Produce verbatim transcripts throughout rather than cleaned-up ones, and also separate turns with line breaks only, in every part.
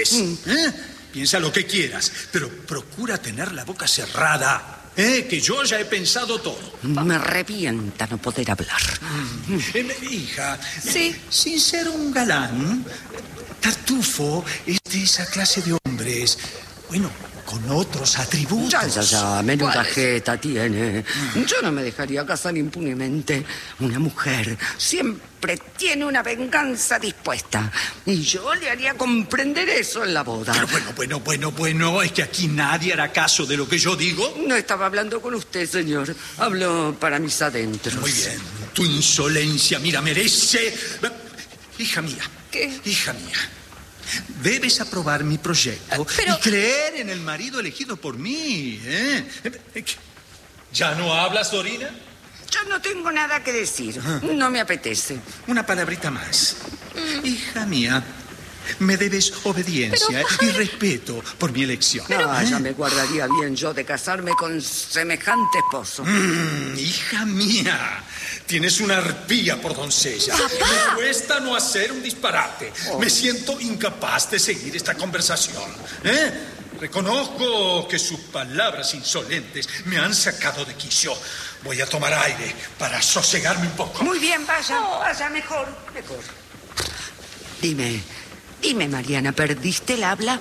quieres. Mm. ¿Eh? Piensa lo que quieras, pero procura tener la boca cerrada. Eh, que yo ya he pensado todo.
Me revienta no poder hablar.
Mm. Eh, hija,
sí.
eh, sin ser un galán, Tartufo es de esa clase de hombres, bueno, con otros atributos.
Ya, ya, ya, menuda jeta tiene. Mm. Yo no me dejaría casar impunemente. Una mujer siempre tiene una venganza dispuesta. Y yo le haría comprender eso en la boda.
Pero bueno, bueno, bueno, bueno, es que aquí nadie hará caso de lo que yo digo.
No estaba hablando con usted, señor. Hablo para mis adentros.
Muy bien. Tu insolencia, mira, merece... Hija mía.
¿Qué?
Hija mía. Debes aprobar mi proyecto
Pero...
y creer en el marido elegido por mí, ¿eh? ¿Ya no hablas, Dorina?
Yo no tengo nada que decir. Ajá. No me apetece.
Una palabrita más. Mm. Hija mía, me debes obediencia
Pero,
y respeto por mi elección.
Pero, no, ¿eh? Ya me guardaría bien yo de casarme con semejante esposo.
Mm, hija mía, tienes una arpía por doncella.
¡Papá!
Me cuesta no hacer un disparate. Oh. Me siento incapaz de seguir esta conversación. ¿Eh? Reconozco que sus palabras insolentes me han sacado de quicio. Voy a tomar aire para sosegarme un poco.
Muy bien, vaya, oh. vaya, mejor, mejor. Dime, dime, Mariana, ¿perdiste el habla?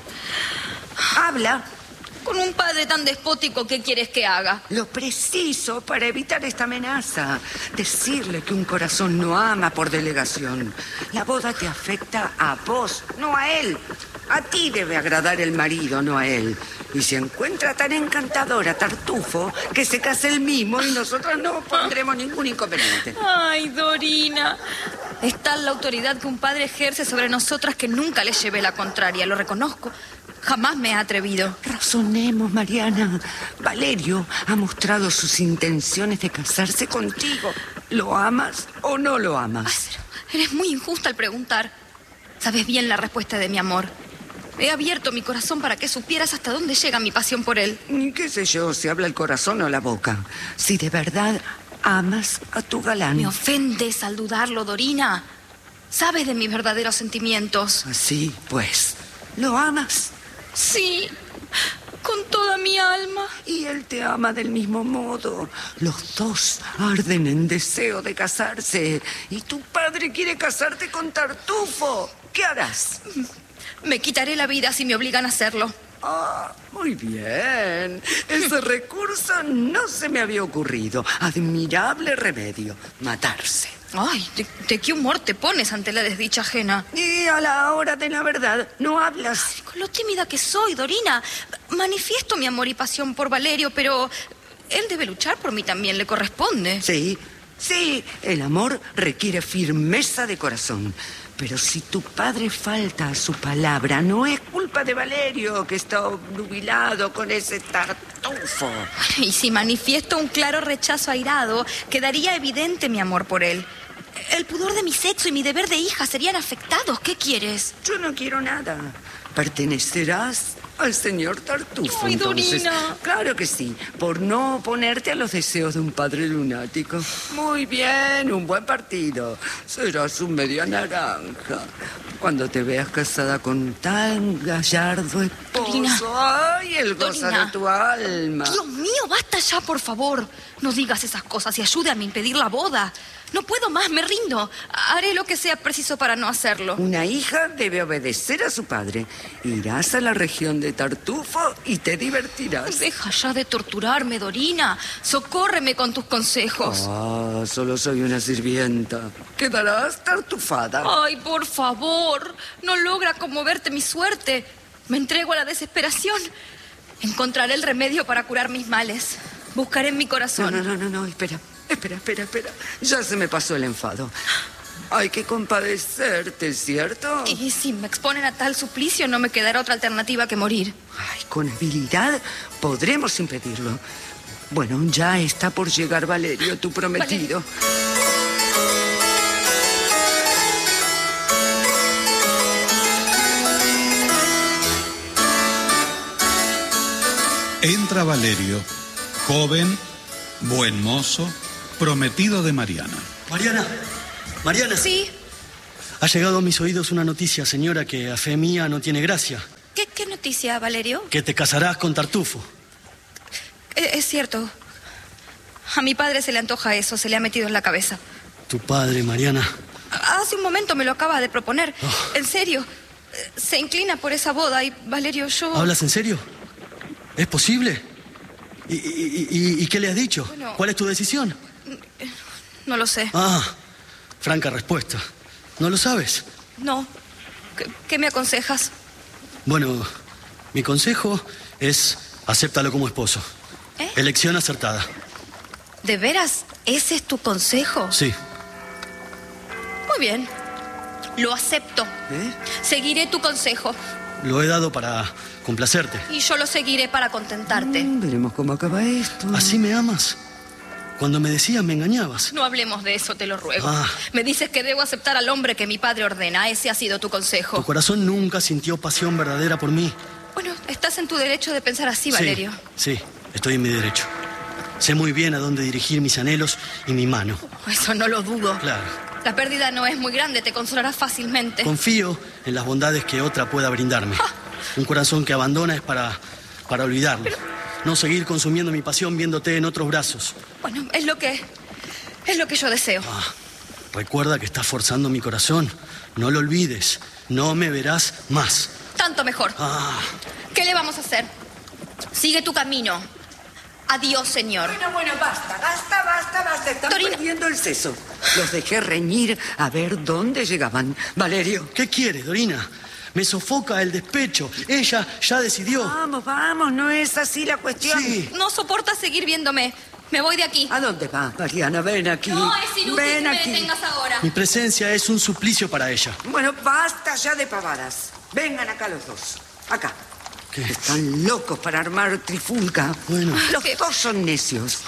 Habla.
Con un padre tan despótico, ¿qué quieres que haga?
Lo preciso para evitar esta amenaza. Decirle que un corazón no ama por delegación. La boda te afecta a vos, no a él. A ti debe agradar el marido, no a él. Y si encuentra tan encantadora Tartufo, que se case él mismo y nosotros no pondremos ningún inconveniente.
Ay, Dorina. Es tal la autoridad que un padre ejerce sobre nosotras que nunca le llevé la contraria, lo reconozco. Jamás me he atrevido.
Razonemos, Mariana. Valerio ha mostrado sus intenciones de casarse contigo. ¿Lo amas o no lo amas?
Ay, eres muy injusta al preguntar. Sabes bien la respuesta de mi amor. He abierto mi corazón para que supieras hasta dónde llega mi pasión por él.
¿Qué sé yo si habla el corazón o la boca? Si de verdad amas a tu galán.
Me ofendes al dudarlo, Dorina. Sabes de mis verdaderos sentimientos.
Así, pues, ¿lo amas?
Sí, con toda mi alma.
Y él te ama del mismo modo. Los dos arden en deseo de casarse. Y tu padre quiere casarte con Tartufo. ¿Qué harás?
Me quitaré la vida si me obligan a hacerlo.
Ah, muy bien. Ese recurso no se me había ocurrido. Admirable remedio. Matarse.
Ay, ¿de, ¿de qué humor te pones ante la desdicha ajena?
Y a la hora de la verdad, no hablas.
Ay, con lo tímida que soy, Dorina. Manifiesto mi amor y pasión por Valerio, pero él debe luchar por mí también, le corresponde.
Sí, sí. El amor requiere firmeza de corazón. Pero si tu padre falta a su palabra, no es culpa de Valerio, que está obnubilado con ese Tartufo.
Y si manifiesto un claro rechazo airado, quedaría evidente mi amor por él. El pudor de mi sexo y mi deber de hija serían afectados. ¿Qué quieres?
Yo no quiero nada. Pertenecerás al señor Tartufo.
Ay,
entonces.
Dorina.
Claro que sí, por no oponerte a los deseos de un padre lunático. Muy bien, un buen partido. Serás un media naranja. Cuando te veas casada con tan gallardo esposo.
Dorina.
Ay, el gozo
Dorina.
de tu alma.
Dios mío, basta ya, por favor. No digas esas cosas y ayúdame a impedir la boda. No puedo más, me rindo. Haré lo que sea preciso para no hacerlo.
Una hija debe obedecer a su padre. Irás a la región de Tartufo y te divertirás.
Deja ya de torturarme, Dorina. Socórreme con tus consejos.
Ah, solo soy una sirvienta. Quedarás tartufada.
Ay, por favor. No logra conmoverte mi suerte. Me entrego a la desesperación. Encontraré el remedio para curar mis males. Buscaré en mi corazón.
No, no, no, no, no, espera. Espera, espera, espera. Ya se me pasó el enfado. Hay que compadecerte, ¿cierto?
Y si me exponen a tal suplicio, no me quedará otra alternativa que morir.
Ay, con habilidad podremos impedirlo. Bueno, ya está por llegar Valerio, tu prometido.
Entra Valerio, joven, buen mozo, prometido de Mariana.
Mariana, Mariana.
Sí.
Ha llegado a mis oídos una noticia, señora, que a fe mía no tiene gracia.
noticia, Valerio?
Que te casarás con Tartufo.
Es, es cierto. A mi padre se le antoja eso, se le ha metido en la cabeza.
Tu padre, Mariana.
Hace un momento me lo acaba de proponer. Oh. En serio. Se inclina por esa boda y, Valerio, yo...
¿Hablas en serio? ¿Es posible? ¿Y, y, y, y qué le has dicho? Bueno, ¿cuál es tu decisión?
No lo sé.
Ah, franca respuesta. ¿No lo sabes?
No. ¿Qué, qué me aconsejas?
Bueno, mi consejo es acéptalo como esposo.
¿Eh?
Elección acertada.
¿De veras? ¿Ese es tu consejo?
Sí.
Muy bien. Lo acepto.
¿Eh?
Seguiré tu consejo.
Lo he dado para complacerte.
Y yo lo seguiré para contentarte.
Mm, veremos cómo acaba esto.
¿Así me amas? Cuando me decías me engañabas.
No hablemos de eso, te lo ruego.
Ah.
Me dices que debo aceptar al hombre que mi padre ordena. Ese ha sido tu consejo.
Tu corazón nunca sintió pasión verdadera por mí.
Bueno, estás en tu derecho de pensar así, Valerio.
Sí, sí, estoy en mi derecho. Sé muy bien a dónde dirigir mis anhelos y mi mano.
Eso no lo dudo.
Claro.
La pérdida no es muy grande, te consolarás fácilmente.
Confío en las bondades que otra pueda brindarme. Ah. Un corazón que abandona es para, para olvidarlo. Pero... no seguir consumiendo mi pasión viéndote en otros brazos.
Bueno, es lo que... es lo que yo deseo.
Ah, recuerda que estás forzando mi corazón. No lo olvides. No me verás más.
Tanto mejor.
Ah.
¿Qué le vamos a hacer? Sigue tu camino. Adiós, señor.
Bueno, bueno, basta, basta, basta, basta. Están
Dorina...
perdiendo el seso. Los dejé reñir a ver dónde llegaban. Valerio.
¿Qué quieres, Dorina? Me sofoca el despecho. Ella ya decidió.
Vamos, vamos, no es así la cuestión.
Sí.
No soporta seguir viéndome. Me voy de aquí.
¿A dónde vas, Mariana? Ven aquí.
No, es inútil
Ven
que
aquí.
me detengas ahora.
Mi presencia es un suplicio para ella.
Bueno, basta ya de pavadas. Vengan acá los dos. Acá.
¿Qué?
Están locos para armar trifulca.
Bueno.
Los
¿Qué?
dos son necios.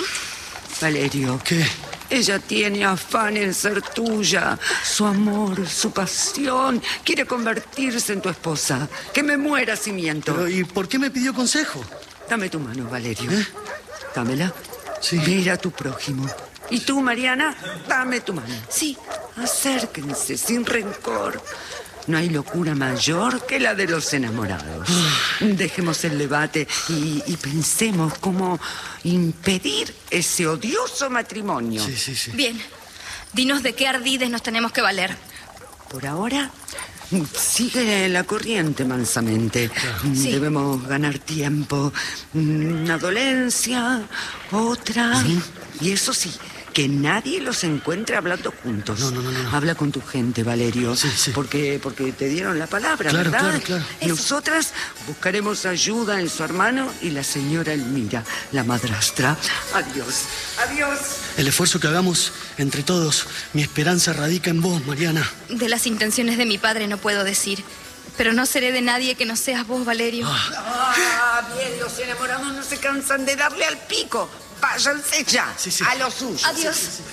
Valerio.
¿Qué?
Ella tiene afán en ser tuya. Su amor, su pasión. Quiere convertirse en tu esposa. Que me muera si miento.
Pero, ¿y por qué me pidió consejo?
Dame tu mano, Valerio.
¿Eh?
Dámela.
Sí.
Mira a tu prójimo. Y tú, Mariana, dame tu mano.
Sí.
Acérquense sin rencor. No hay locura mayor que la de los enamorados. Dejemos el debate y, y pensemos cómo impedir ese odioso matrimonio.
Sí, sí, sí.
Bien. Dinos de qué ardides nos tenemos que valer.
Por ahora, sigue la corriente mansamente.
Sí.
Debemos ganar tiempo. Una dolencia, otra.
¿Sí?
Y eso sí, que nadie los encuentre hablando juntos.
No, no, no, no.
Habla con tu gente, Valerio.
Sí, sí.
Porque, porque te dieron la palabra,
Claro,
¿verdad?
claro, claro.
Nosotras buscaremos ayuda en su hermano y la señora Elmira, la madrastra. Adiós. Adiós.
El esfuerzo que hagamos entre todos, mi esperanza radica en vos, Mariana.
De las intenciones de mi padre no puedo decir. Pero no seré de nadie que no seas vos, Valerio.
Ah.
Ah, bien, los enamorados no se cansan de darle al pico. Váyanse ya,
Sí, sí.
a lo suyo.
Adiós.
Sí, sí, sí.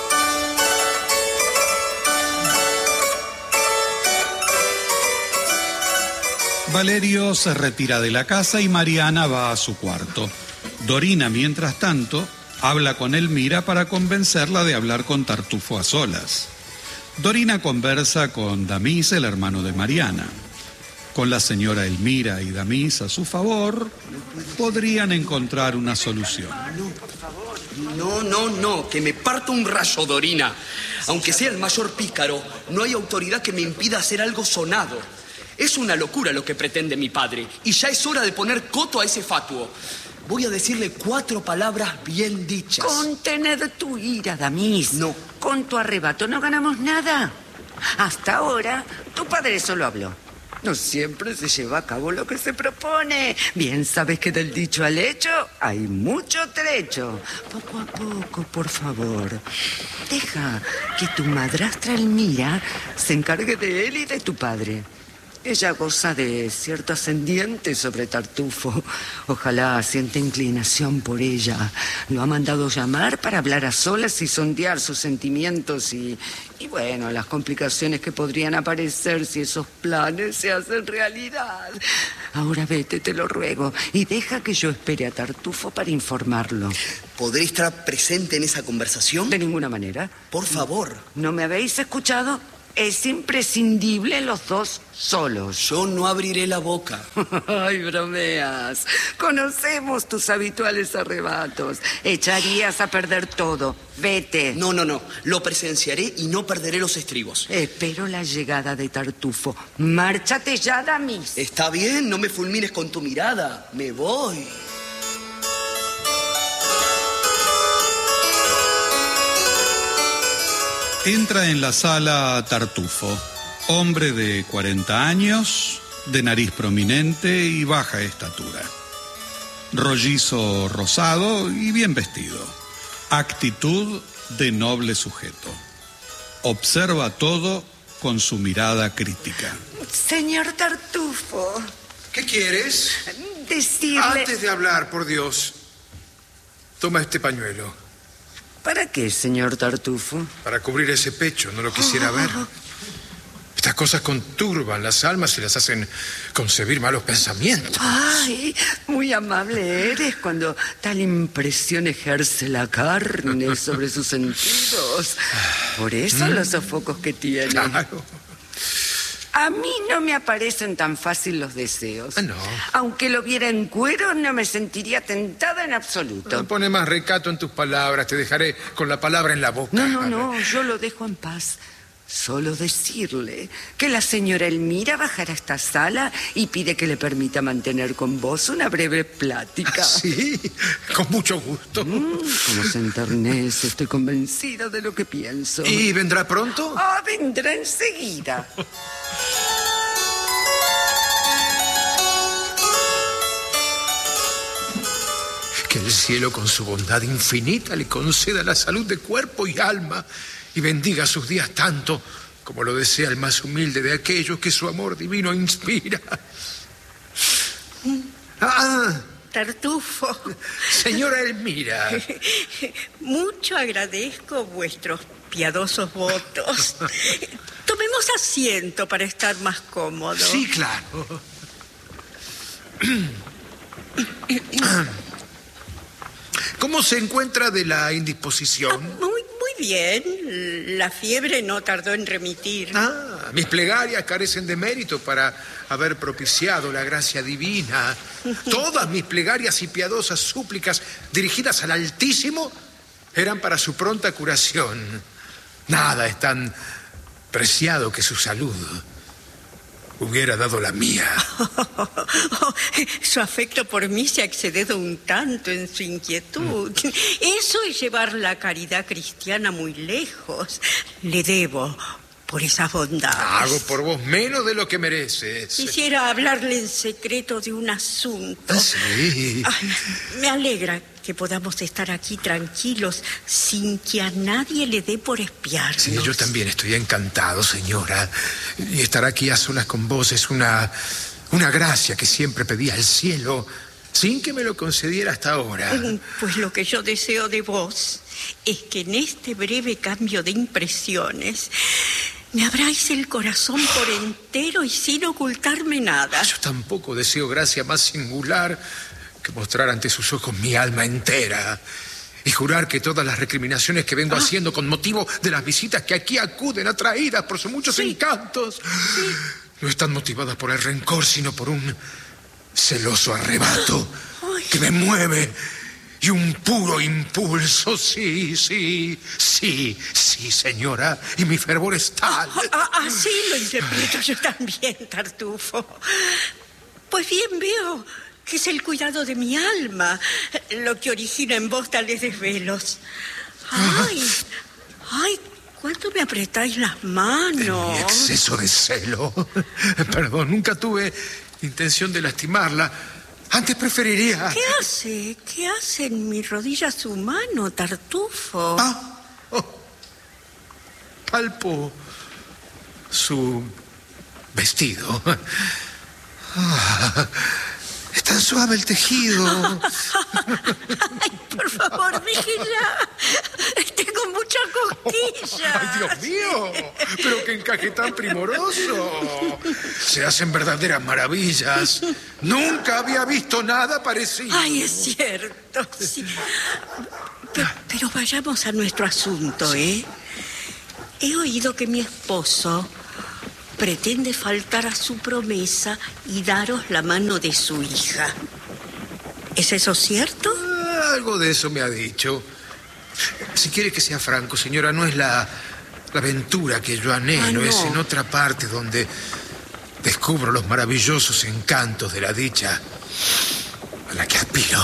Valerio se retira de la casa y Mariana va a su cuarto. Dorina, mientras tanto, habla con Elmira para convencerla de hablar con Tartufo a solas. Dorina conversa con Damis, el hermano de Mariana. Con la señora Elmira y Damis a su favor, podrían encontrar una solución.
No, no, no, que me parto un rayo, Dorina. Aunque sea el mayor pícaro, no hay autoridad que me impida hacer algo sonado. Es una locura lo que pretende mi padre, y ya es hora de poner coto a ese fatuo. Voy a decirle cuatro palabras bien dichas.
Contened tu ira, Damis.
No.
Con tu arrebato no ganamos nada. Hasta ahora, tu padre solo habló. No siempre se lleva a cabo lo que se propone. Bien sabes que del dicho al hecho hay mucho trecho. Poco a poco, por favor. Deja que tu madrastra Elmira se encargue de él y de tu padre. Ella goza de cierto ascendiente sobre Tartufo. Ojalá sienta inclinación por ella. Lo ha mandado llamar para hablar a solas y sondear sus sentimientos y, y bueno, las complicaciones que podrían aparecer si esos planes se hacen realidad. Ahora vete, te lo ruego, y deja que yo espere a Tartufo para informarlo.
¿Podré estar presente en esa conversación?
De ninguna manera.
Por favor.
¿No me habéis escuchado? Es imprescindible los dos solos.
Yo no abriré la boca.
Ay, bromeas. Conocemos tus habituales arrebatos. Echarías a perder todo. Vete.
No, no, no. Lo presenciaré y no perderé los estribos.
Espero la llegada de Tartufo. Márchate ya, Damis.
Está bien, no me fulmines con tu mirada. Me voy.
Entra en la sala Tartufo, hombre de cuarenta años, de nariz prominente y baja estatura. Rollizo rosado y bien vestido. Actitud de noble sujeto. Observa todo con su mirada crítica.
Señor Tartufo.
¿Qué quieres?
Decirle...
Antes de hablar, por Dios, toma este pañuelo.
¿Para qué, señor Tartufo?
Para cubrir ese pecho, no lo quisiera ver. Estas cosas conturban las almas y las hacen concebir malos pensamientos.
Ay, muy amable eres cuando tal impresión ejerce la carne sobre sus sentidos. Por eso los sofocos que tiene.
Claro.
A mí no me aparecen tan fácil los deseos.
Ah, no.
Aunque lo viera en cuero, no me sentiría tentada en absoluto.
Pone más recato en tus palabras, te dejaré con la palabra en la boca.
No, no, no, yo lo dejo en paz. Solo decirle que la señora Elmira bajará a esta sala y pide que le permita mantener con vos una breve plática.
Sí, con mucho gusto.
Mm, como se enternece, estoy convencida de lo que pienso.
¿Y vendrá pronto?
Ah, vendrá enseguida.
Que el cielo con su bondad infinita le conceda la salud de cuerpo y alma y bendiga sus días tanto como lo desea el más humilde de aquellos que su amor divino inspira. Ah,
Tartufo.
señora Elmira.
Mucho agradezco vuestros piadosos votos. Tomemos asiento para estar más cómodos.
Sí, claro. ¿Cómo se encuentra de la indisposición?
Ah, muy, muy bien. La fiebre no tardó en remitir.
Ah, mis plegarias carecen de mérito para haber propiciado la gracia divina. Todas mis plegarias y piadosas súplicas dirigidas al Altísimo eran para su pronta curación. Nada es tan preciado que su salud. Hubiera dado la mía.
Oh, su afecto por mí se ha excedido un tanto en su inquietud. Mm. Eso es llevar la caridad cristiana muy lejos. Le debo por esas bondades.
Hago por vos menos de lo que mereces.
Quisiera hablarle en secreto de un asunto.
Sí.
Ay, me alegra que podamos estar aquí tranquilos sin que a nadie le dé por espiarnos.
Sí, yo también estoy encantado, señora. Y estar aquí a solas con vos es una, una gracia que siempre pedí al cielo, sin que me lo concediera hasta ahora.
Pues lo que yo deseo de vos es que en este breve cambio de impresiones me abráis el corazón por entero y sin ocultarme nada.
Yo tampoco deseo gracia más singular que mostrar ante sus ojos mi alma entera y jurar que todas las recriminaciones que vengo ah. haciendo con motivo de las visitas que aquí acuden atraídas por sus muchos sí. encantos sí. no están motivadas por el rencor, sino por un celoso arrebato Ay. que me mueve y un puro impulso. Sí, sí, sí, sí, señora, y mi fervor es tal.
Ah, así lo interpreto yo también, Tartufo. Pues bien veo que es el cuidado de mi alma lo que origina en vos tales desvelos. ¡Ay! ¡Ay! ¿Cuánto me apretáis las manos?
Mi exceso de celo. Perdón, nunca tuve intención de lastimarla. Antes preferiría...
¿Qué hace? ¿Qué hace en mi rodilla su mano, Tartufo?
Ah, oh. Palpo su vestido. Ah, es tan suave el tejido.
Ay, por favor, déjela. Tengo mucha cosquilla.
Ay, Dios mío, pero qué encaje tan primoroso. Se hacen verdaderas maravillas. Nunca había visto nada parecido.
Ay, es cierto, sí. Pero, pero vayamos a nuestro asunto, ¿eh? He oído que mi esposo pretende faltar a su promesa y daros la mano de su hija. ¿Es eso cierto?
Ah, algo de eso me ha dicho. Si quiere que sea franco, señora, no es la, la aventura que yo anhelo,
Ah, no.
es en otra parte donde descubro los maravillosos encantos de la dicha a la que aspiro.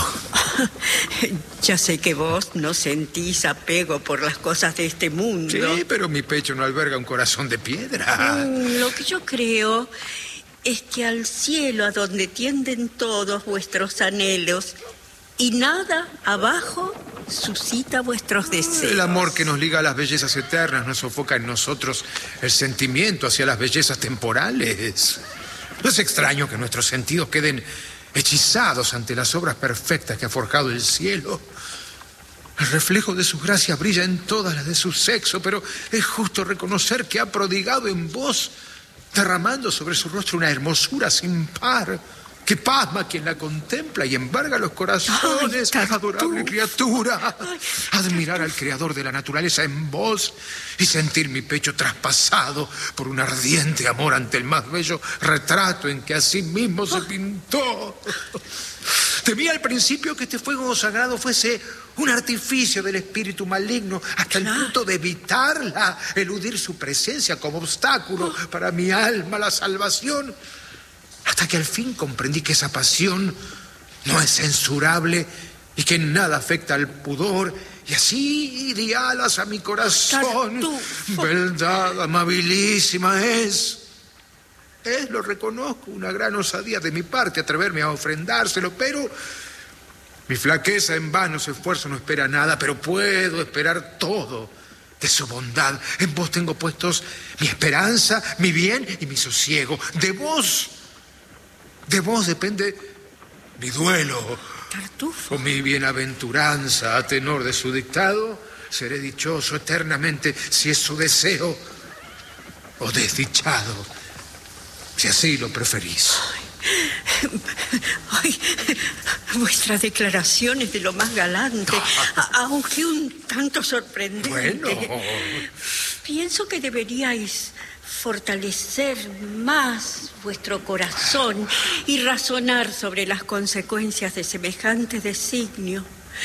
Ya sé que vos no sentís apego por las cosas de este mundo.
Sí, pero mi pecho no alberga un corazón de piedra.
Mm, Lo que yo creo es que al cielo a donde tienden todos vuestros anhelos y nada abajo suscita vuestros deseos.
El amor que nos liga a las bellezas eternas nos sofoca en nosotros el sentimiento hacia las bellezas temporales. No es extraño que nuestros sentidos queden hechizados ante las obras perfectas que ha forjado el cielo. El reflejo de su gracia brilla en todas las de su sexo, pero es justo reconocer que ha prodigado en vos, derramando sobre su rostro una hermosura sin par, que pasma a quien la contempla y embarga los corazones.
Ay,
adorable
Tartufo.
criatura.
Ay,
Admirar al creador de la naturaleza en vos y sentir mi pecho traspasado por un ardiente amor ante el más bello retrato en que a sí mismo se pintó. Temí al principio que este fuego sagrado fuese un artificio del espíritu maligno, hasta el punto de evitarla, eludir su presencia como obstáculo para mi alma, la salvación. Hasta que al fin comprendí que esa pasión no es censurable y que en nada afecta al pudor, y así di alas a mi corazón.
Tartufo.
Beldad amabilísima es. Es, lo reconozco, una gran osadía de mi parte atreverme a ofrendárselo, pero mi flaqueza en vanos esfuerzos no espera nada, pero puedo esperar todo de su bondad. En vos tengo puestos mi esperanza, mi bien y mi sosiego. De vos, de vos depende mi duelo
Tartufo.
o mi bienaventuranza. A tenor de su dictado, seré dichoso eternamente si es su deseo, o desdichado si así lo preferís.
Ay, vuestra declaración es de lo más galante, a- aunque un tanto sorprendente.
Bueno.
Pienso que deberíais fortalecer más vuestro corazón y razonar sobre las consecuencias de semejante designio.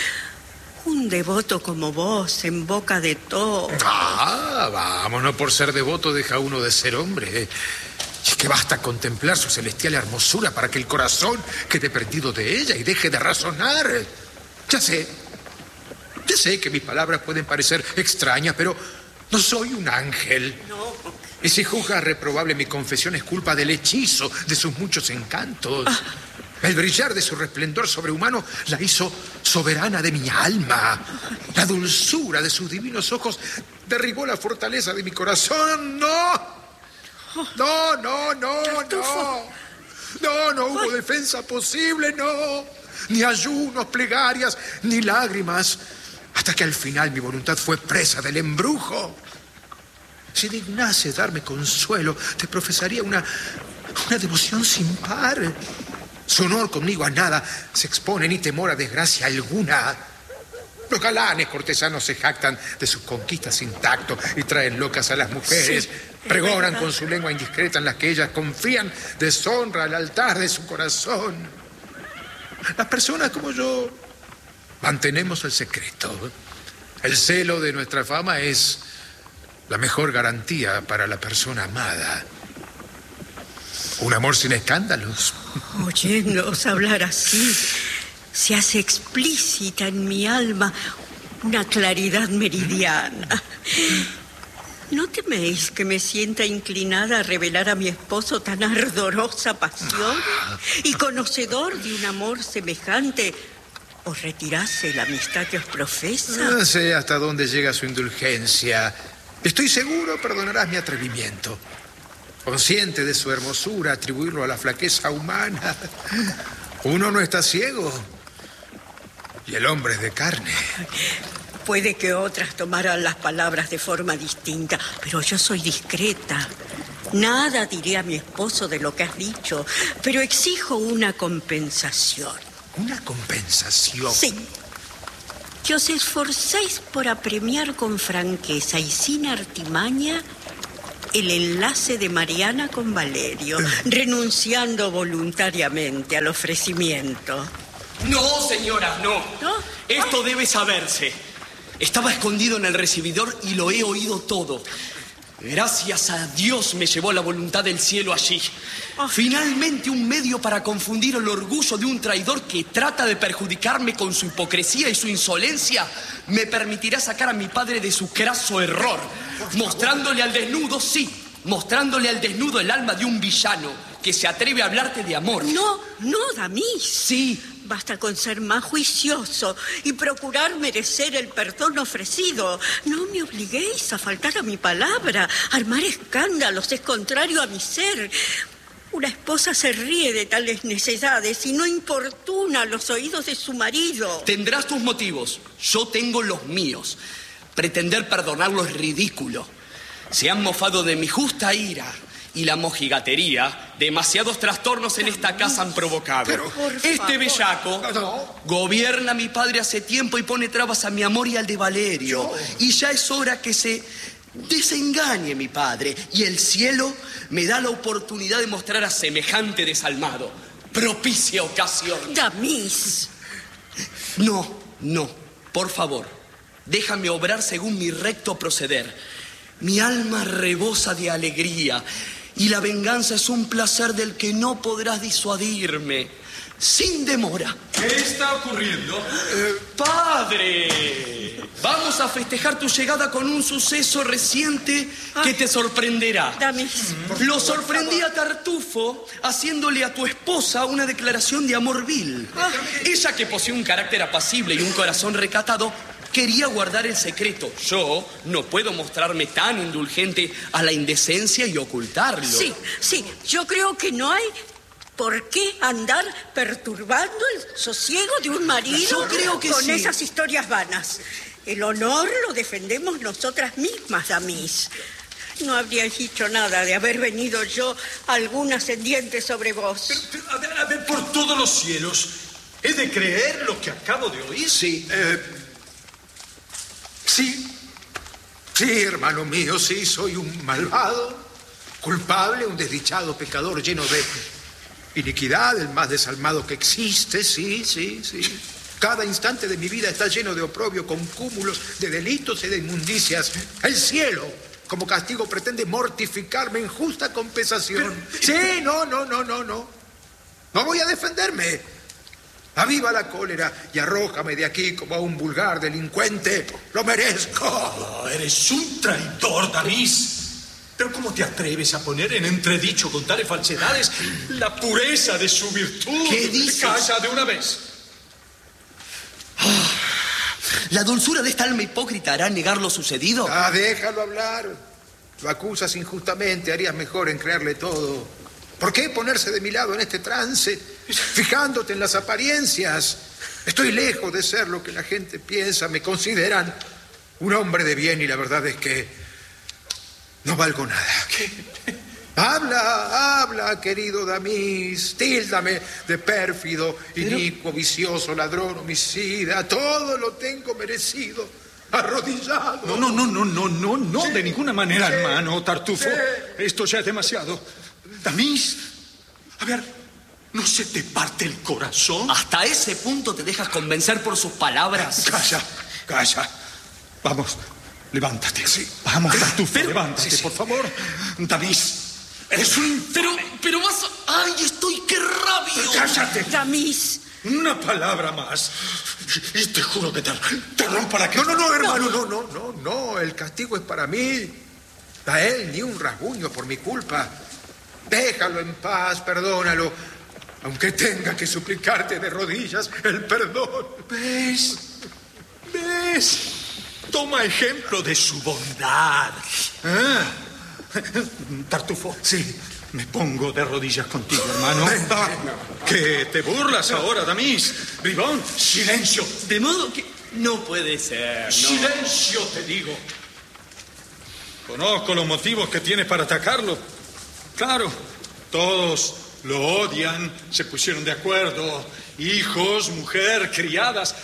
Un devoto como vos, en boca de todos.
Ah, vamos, no por ser devoto deja uno de ser hombre. Es que basta contemplar su celestial hermosura para que el corazón quede prendido de ella y deje de razonar. Ya sé, ya sé que mis palabras pueden parecer extrañas, pero no soy un ángel.
No.
Y si juzga reprobable mi confesión, es culpa del hechizo de sus muchos encantos. El brillar de su resplendor sobrehumano la hizo soberana de mi alma. La dulzura de sus divinos ojos derribó la fortaleza de mi corazón. ¡No! No, no, no, no. No, no hubo defensa posible, no. Ni ayunos, plegarias, ni lágrimas. Hasta que al final mi voluntad fue presa del embrujo. Si dignase darme consuelo, te profesaría una, una devoción sin par. Su honor conmigo a nada se expone, ni temor a desgracia alguna. Los galanes cortesanos se jactan de sus conquistas intactos y traen locas a las mujeres.
Sí,
Pregonan
verdad.
con su lengua indiscreta en las que ellas confían deshonra al altar de su corazón. Las personas como yo mantenemos el secreto. El celo de nuestra fama es la mejor garantía para la persona amada. Un amor sin escándalos.
Oyéndoos hablar así, se hace explícita en mi alma una claridad meridiana. ¿No teméis que me sienta inclinada a revelar a mi esposo tan ardorosa pasión? Y conocedor de un amor semejante, ¿os retirase la amistad que os profesa?
No sé hasta dónde llega su indulgencia. Estoy seguro perdonarás mi atrevimiento. Consciente de su hermosura, atribuirlo a la flaqueza humana. Uno no está ciego. Y el hombre es de carne.
Puede que otras tomaran las palabras de forma distinta, pero yo soy discreta. Nada diré a mi esposo de lo que has dicho, pero exijo una compensación.
¿Una compensación?
Sí. que os esforcéis por apremiar con franqueza y sin artimaña el enlace de Mariana con Valerio, renunciando voluntariamente al ofrecimiento.
No, señora, no.
¿No?
Esto
Ah.
debe saberse. Estaba escondido en el recibidor y lo he oído todo. Gracias a Dios me llevó la voluntad del cielo allí.
Oh.
Finalmente un medio para confundir el orgullo de un traidor que trata de perjudicarme con su hipocresía y su insolencia me permitirá sacar a mi padre de su craso error, mostrándole al desnudo, sí, mostrándole al desnudo el alma de un villano que se atreve a hablarte de amor.
No, no, Damis.
Sí.
Basta con ser más juicioso y procurar merecer el perdón ofrecido. No me obliguéis a faltar a mi palabra. Armar escándalos es contrario a mi ser. Una esposa se ríe de tales necedades y no importuna los oídos de su marido.
Tendrás tus motivos, yo tengo los míos. Pretender perdonarlo es ridículo. Se han mofado de mi justa ira y la mojigatería. Demasiados trastornos en esta casa han provocado.
Pero,
por
este
favor.
bellaco
No.
gobierna a mi padre hace tiempo y pone trabas a mi amor y al de Valerio. Y ya es hora que se desengañe mi padre. Y el cielo me da la oportunidad de mostrar a semejante desalmado. Propicia ocasión.
Damis.
No, no, por favor, déjame obrar según mi recto proceder. Mi alma rebosa de alegría y la venganza es un placer del que no podrás disuadirme. Sin demora.
¿Qué está ocurriendo?
Eh, ¡Padre! Vamos a festejar tu llegada con un suceso reciente que te sorprenderá.
Damis.
Lo sorprendí a Tartufo haciéndole a tu esposa una declaración de amor vil. Ella, que posee un carácter apacible y un corazón recatado, quería guardar el secreto. Yo no puedo mostrarme tan indulgente a la indecencia y ocultarlo.
Sí, sí, yo creo que no hay por qué andar perturbando el sosiego de un marido
Yo creo que
con
sí.
esas historias vanas. El honor lo defendemos nosotras mismas, Damis. No habríais dicho nada de haber venido yo algún ascendiente sobre vos.
Pero, pero, a ver, a ver, por todos los cielos, ¿he de creer lo que acabo de oír?
Sí. Eh, sí. Sí, hermano mío, sí, soy un malvado, culpable, un desdichado pecador lleno de iniquidad, el más desalmado que existe, sí, sí, sí. Cada instante de mi vida está lleno de oprobio, con cúmulos de delitos y de inmundicias. El cielo, como castigo, pretende mortificarme en justa compensación. Sí, no, no, no, no, no. No voy a defenderme. Aviva la cólera y arrójame de aquí como a un vulgar delincuente. ¡Lo merezco!
Oh, eres un traidor, Damis. Pero ¿cómo te atreves a poner en entredicho con tales falsedades la pureza de su virtud?
¿Qué dices?
Calla de una vez.
¿La dulzura de esta alma hipócrita hará negar lo sucedido?
Ah, déjalo hablar. Lo acusas injustamente, harías mejor en creerle todo. ¿Por qué ponerse de mi lado en este trance, fijándote en las apariencias? Estoy lejos de ser lo que la gente piensa. Me consideran un hombre de bien y la verdad es que no valgo nada. ¿Qué? Habla, habla, querido Damis. Tíldame de pérfido, inicuo, vicioso, ladrón, homicida. Todo lo tengo merecido. Arrodillado.
No, no, no, no, no, no, no,
Sí.
de ninguna manera,
Sí.
hermano Tartufo.
Sí.
Esto ya es demasiado. Damis, a ver, ¿no se te parte el corazón?
¿Hasta ese punto te dejas convencer por sus palabras?
Calla, calla. Vamos, levántate. Vamos, Tartufo,
Pero-
levántate,
sí, sí.
por favor. Damis, eres un...
Pero, pero vas a... ¡Ay, estoy que rabio!
¡Cállate!
Damis.
Una palabra más. Y te juro que te, te rompo la
No,
cara.
no, no, hermano, no, no, no, no. El castigo es para mí. A él ni un rasguño por mi culpa. Déjalo en paz, perdónalo. Aunque tenga que suplicarte de rodillas el perdón.
¿Ves? ¿Ves? Toma ejemplo de su bondad. ¿Eh? Tartufo. Sí. Me pongo de rodillas contigo, hermano.
Venga.
¿Qué? ¿Te burlas ahora, Damis? Bribón, silencio.
De modo que... No puede ser, no.
Silencio, te digo. Conozco los motivos que tienes para atacarlo. Claro, todos lo odian, se pusieron de acuerdo. Hijos, mujer, criadas,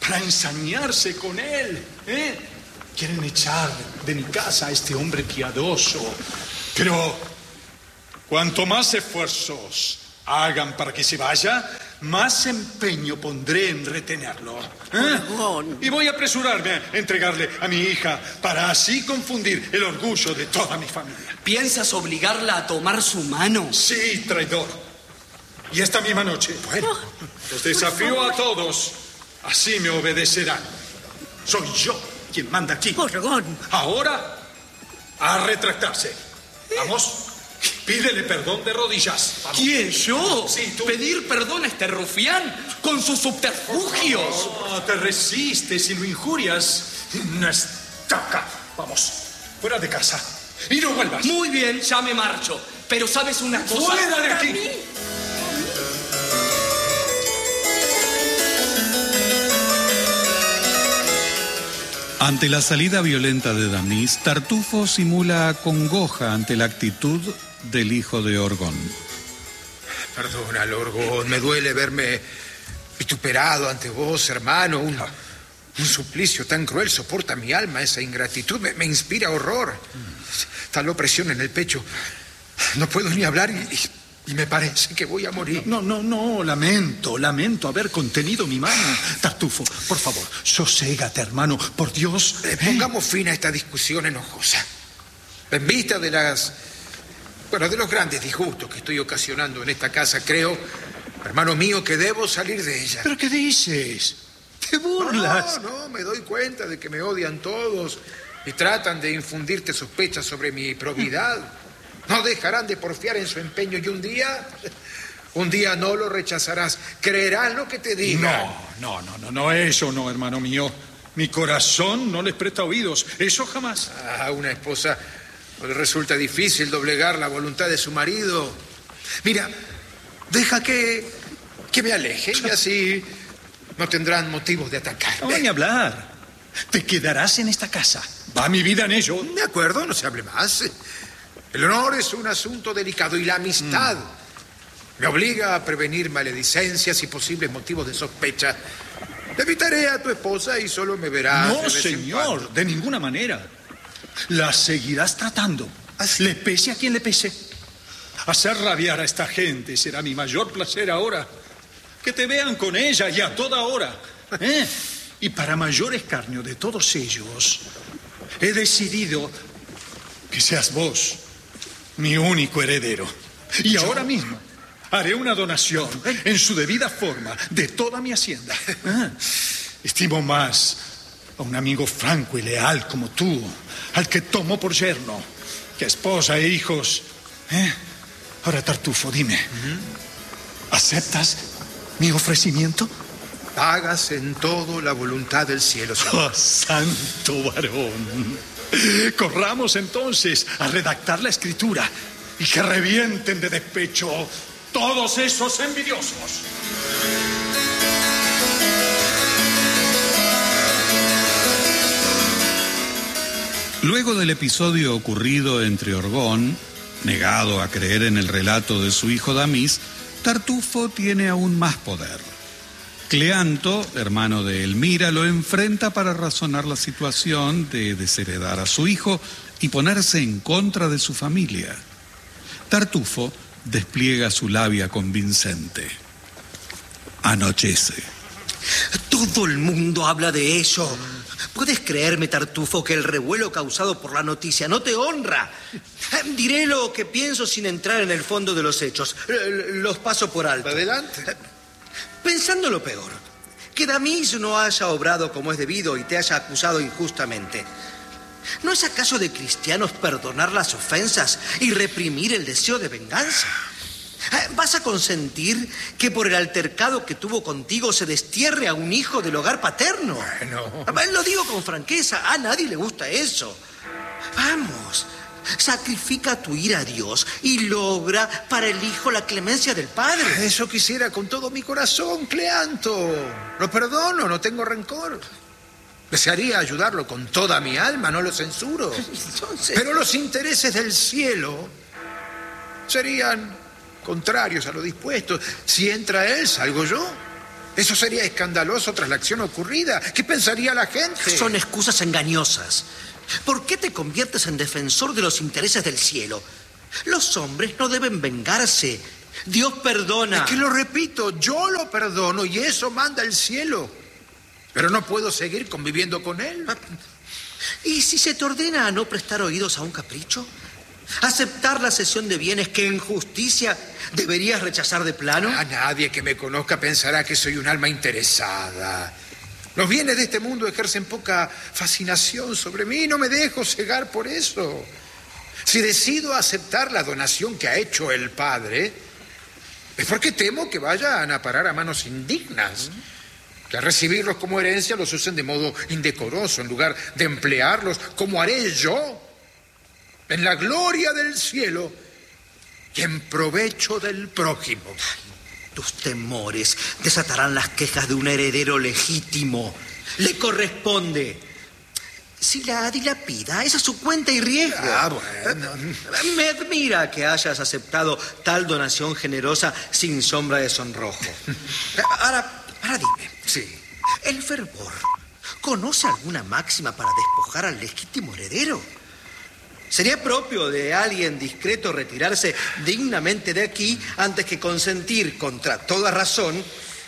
para ensañarse con él, ¿eh? Quieren echar de mi casa a este hombre piadoso. Pero cuanto más esfuerzos hagan para que se vaya, más empeño pondré en retenerlo. ¿eh? Y voy a apresurarme a entregarle a mi hija para así confundir el orgullo de toda mi familia.
¿Piensas obligarla a tomar su mano?
Sí, traidor. Y esta misma noche, bueno, los desafío a todos. Así me obedecerán. Soy yo quien manda aquí.
Orgón.
Ahora, a retractarse. Vamos. Pídele perdón de rodillas. Vamos.
¿Quién, yo?
Sí, tú.
¿Pedir perdón a este rufián con sus subterfugios?
No, te resistes y lo injurias. Una estaca. Vamos, fuera de casa. Y no vuelvas.
Muy bien, ya me marcho. Pero ¿sabes una cosa?
¡Fuera de aquí!
Ante la salida violenta de Damis, Tartufo simula congoja ante la actitud del hijo de Orgón.
Perdónalo, Orgón, me duele verme vituperado ante vos, hermano. Un, un suplicio tan cruel soporta mi alma, esa ingratitud me, me inspira horror. Tal opresión en el pecho. No puedo ni hablar y, y, y me parece que voy a morir.
No, no, no, lamento, lamento haber contenido mi mano. Tartufo, por favor, soségate, hermano, por Dios.
Eh, pongamos fin a esta discusión enojosa. En vista de las... Bueno, de los grandes disgustos que estoy ocasionando en esta casa, creo, hermano mío, que debo salir de ella.
¿Pero qué dices? ¿Te burlas?
No, no, me doy cuenta de que me odian todos y tratan de infundirte sospechas sobre mi probidad. No dejarán de porfiar en su empeño y un día, un día no lo rechazarás. Creerán lo que te diga.
No, no, no, no, no, eso no, hermano mío. Mi corazón no les presta oídos, eso jamás.
A una esposa le resulta difícil doblegar la voluntad de su marido. Mira, deja que, que me aleje y así no tendrán motivos de atacar.
No van a hablar. Te quedarás en esta casa. Va mi vida en ello.
De acuerdo, no se hable más. El honor es un asunto delicado y la amistad mm. me obliga a prevenir maledicencias y posibles motivos de sospecha. Te evitaré a tu esposa y solo me verás.
No, señor, de ninguna manera. La seguirás tratando. ¿Así? Le pese a quien le pese. Hacer rabiar a esta gente será mi mayor placer ahora. Que te vean con ella y a toda hora. ¿eh? Y para mayor escarnio de todos ellos, he decidido que seas vos mi único heredero. Y ¿Yo? ahora mismo haré una donación en su debida forma de toda mi hacienda. ¿eh? Estimo más a un amigo franco y leal como tú, al que tomo por yerno, que esposa e hijos. ¿eh? Ahora, Tartufo, dime, ¿Mm? ¿aceptas mi ofrecimiento?
Hagas en todo la voluntad del cielo, señor.
Oh, santo varón. Corramos entonces a redactar la escritura y que revienten de despecho todos esos envidiosos.
Luego del episodio ocurrido entre Orgón, negado a creer en el relato de su hijo Damis, Tartufo tiene aún más poder. Cleanto, hermano de Elmira, lo enfrenta para razonar la situación de desheredar a su hijo y ponerse en contra de su familia. Tartufo despliega su labia convincente. Anochece.
Todo el mundo habla de eso. ¿Puedes creerme, Tartufo, que el revuelo causado por la noticia no te honra? Diré lo que pienso sin entrar en el fondo de los hechos. Los paso por alto.
Adelante.
Pensando lo peor, que Damis no haya obrado como es debido y te haya acusado injustamente. ¿No es acaso de cristianos perdonar las ofensas y reprimir el deseo de venganza? ¿Vas a consentir que por el altercado que tuvo contigo se destierre a un hijo del hogar paterno?
Bueno.
Lo digo con franqueza, a nadie le gusta eso. Vamos, sacrifica tu ira a Dios y logra para el hijo la clemencia del padre.
Eso quisiera con todo mi corazón, Cleanto. Lo perdono, no tengo rencor. Desearía ayudarlo con toda mi alma, no lo censuro. Entonces... Pero los intereses del cielo serían contrarios a lo dispuesto. Si entra él, salgo yo. Eso sería escandaloso tras la acción ocurrida. ¿Qué pensaría la gente?
Son excusas engañosas. ¿Por qué te conviertes en defensor de los intereses del cielo? Los hombres no deben vengarse. Dios perdona.
Es que lo repito, yo lo perdono y eso manda el cielo. Pero no puedo seguir conviviendo con él.
¿Y si se te ordena a no prestar oídos a un capricho? ¿Aceptar la cesión de bienes que en justicia deberías rechazar de plano?
A nadie que me conozca pensará que soy un alma interesada. Los bienes de este mundo ejercen poca fascinación sobre mí. No me dejo cegar por eso. Si decido aceptar la donación que ha hecho el Padre, es porque temo que vayan a parar a manos indignas, que al recibirlos como herencia los usen de modo indecoroso en lugar de emplearlos como haré yo en la gloria del cielo y en provecho del prójimo.
Tus temores desatarán las quejas de un heredero legítimo. Le corresponde. Si la dilapida, es a su cuenta y riesgo.
Ah, bueno.
Me admira que hayas aceptado tal donación generosa sin sombra de sonrojo. Ahora, ahora dime.
Sí.
¿El fervor conoce alguna máxima para despojar al legítimo heredero? Sería propio de alguien discreto retirarse dignamente de aquí antes que consentir, contra toda razón,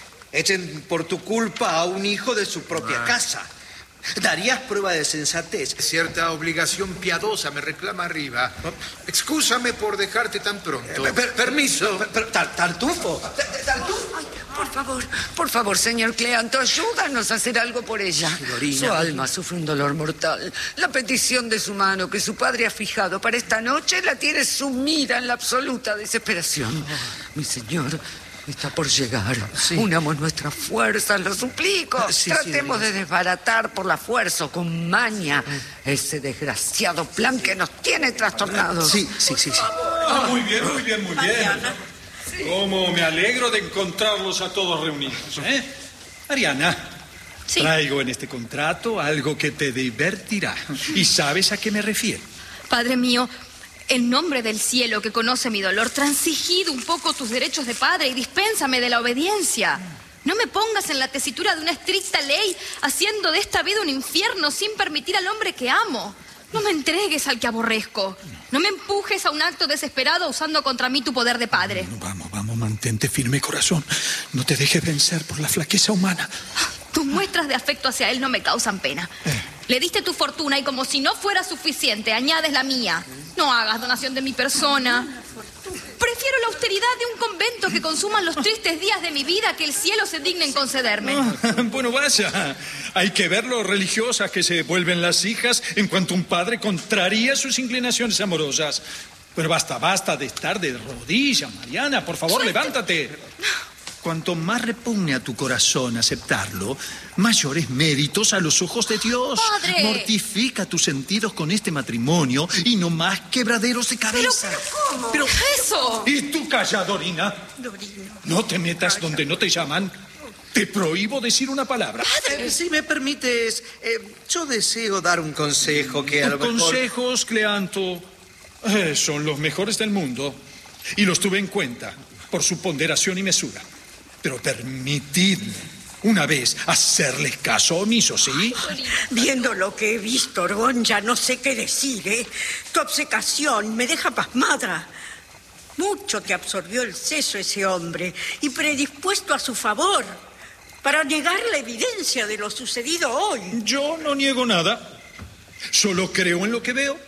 echen por tu culpa a un hijo de su propia ah. casa. ¿Darías prueba de sensatez?
Cierta obligación piadosa me reclama arriba. Excúsame por dejarte tan pronto.
Eh, per, permiso. Per, per, tar, tartufo.
Tartufo. Ay, por favor, por favor, señor Cleanto, ayúdanos a hacer algo por ella.
Dorina.
Su alma sufre un dolor mortal. La petición de su mano que su padre ha fijado para esta noche la tiene sumida en la absoluta desesperación. Mi señor está por llegar. Sí. Unamos nuestras fuerzas, lo suplico. Sí, Tratemos sí, de desbaratar por la fuerza o con maña ese desgraciado plan que nos tiene trastornados.
Sí, sí, sí, sí.
Ah, muy bien, muy bien, muy bien. Sí. Cómo me alegro de encontrarlos a todos reunidos, ¿eh? Mariana, sí. Traigo en este contrato algo que te divertirá. ¿Y sabes a qué me refiero?
Padre mío, en nombre del cielo que conoce mi dolor, transigid un poco tus derechos de padre y dispénsame de la obediencia. No me pongas en la tesitura de una estricta ley, haciendo de esta vida un infierno sin permitir al hombre que amo. No me entregues al que aborrezco. No me empujes a un acto desesperado usando contra mí tu poder de padre.
Vamos, vamos, mantente firme, corazón. No te dejes vencer por la flaqueza humana.
Tus muestras de afecto hacia él no me causan pena. Eh. Le diste tu fortuna y como si no fuera suficiente, añades la mía. No hagas donación de mi persona. Prefiero la austeridad de un convento que consuman los tristes días de mi vida que el cielo se digne en concederme.
Ah, bueno, vaya. Hay que ver lo religiosas que se vuelven las hijas en cuanto un padre contraría sus inclinaciones amorosas. Pero basta, basta de estar de rodillas, Mariana. Por favor, levántate. Cuanto más repugne a tu corazón aceptarlo, mayores méritos a los ojos de Dios.
¡Padre!
Mortifica tus sentidos con este matrimonio y no más quebraderos de cabeza.
¿Pero, pero cómo?
Pero,
¿eso?
¿Y tú calla, Dorina?
Dorina.
No te metas calla. Donde no te llaman. Te prohíbo decir una palabra.
Padre, eh, si me permites, eh, yo deseo dar un consejo que a
Los
lo mejor...
consejos, Cleanto, eh, son los mejores del mundo. Y los tuve en cuenta por su ponderación y mesura. Pero permitidme una vez hacerles caso omiso, ¿sí?
Viendo lo que he visto, Orgón, ya no sé qué decir, ¿eh? Tu obcecación me deja pasmada. Mucho te absorbió el seso ese hombre y predispuesto a su favor para negar la evidencia de lo sucedido hoy.
Yo no niego nada. Solo creo en lo que veo.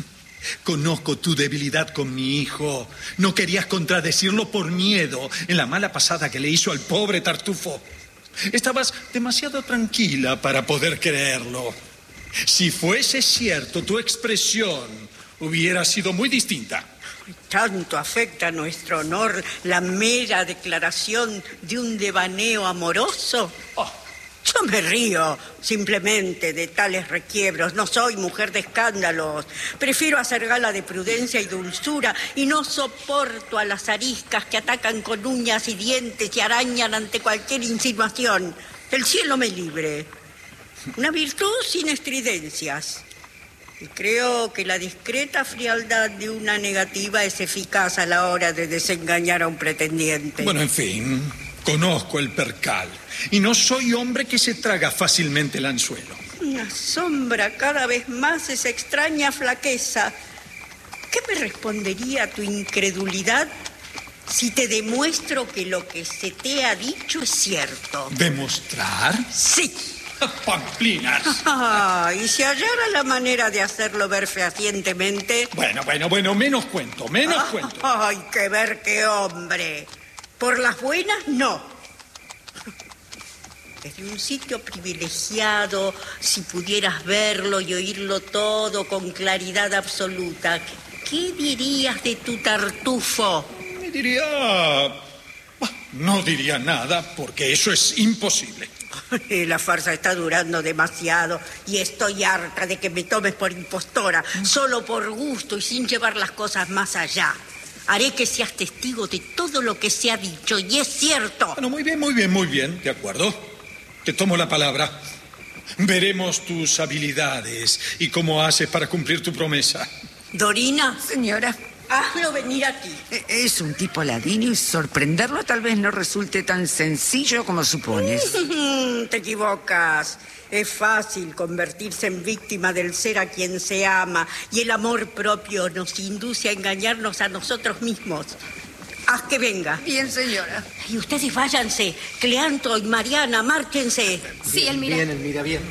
Conozco tu debilidad con mi hijo. No querías contradecirlo por miedo en la mala pasada que le hizo al pobre Tartufo. Estabas demasiado tranquila para poder creerlo. Si fuese cierto, tu expresión hubiera sido muy distinta.
Tanto afecta a nuestro honor la mera declaración de un devaneo amoroso. Oh. Yo me río simplemente de tales requiebros. No soy mujer de escándalos. Prefiero hacer gala de prudencia y dulzura y no soporto a las ariscas que atacan con uñas y dientes y arañan ante cualquier insinuación. El cielo me libre. Una virtud sin estridencias. Y creo que la discreta frialdad de una negativa es eficaz a la hora de desengañar a un pretendiente.
Bueno, en fin... Conozco el percal y no soy hombre que se traga fácilmente el anzuelo.
Me asombra cada vez más esa extraña flaqueza. ¿Qué me respondería a tu incredulidad si te demuestro que lo que se te ha dicho es cierto?
¿Demostrar?
Sí.
Pamplinas.
Ah, y si hallara la manera de hacerlo ver fehacientemente...
Bueno, bueno, bueno, menos cuento, menos
ah,
cuento.
Ay, que ver qué hombre. Por las buenas, no. Desde un sitio privilegiado, si pudieras verlo y oírlo todo con claridad absoluta, ¿qué dirías de tu Tartufo?
Me diría... No diría nada, porque eso es imposible.
La farsa está durando demasiado y estoy harta de que me tomes por impostora, solo por gusto y sin llevar las cosas más allá. Haré que seas testigo de todo lo que se ha dicho y es cierto.
Bueno, muy bien, muy bien, muy bien, de acuerdo. Te tomo la palabra. Veremos tus habilidades y cómo haces para cumplir tu promesa.
Dorina.
Señora.
Hazlo venir aquí.
Es un tipo ladino y sorprenderlo tal vez no resulte tan sencillo como supones.
Te equivocas. Es fácil convertirse en víctima del ser a quien se ama y el amor propio nos induce a engañarnos a nosotros mismos. Haz que venga.
Bien, señora.
Y ustedes váyanse. Cleanto y Mariana, márchense.
Sí, Elmira.
Bien, Elmira, bien.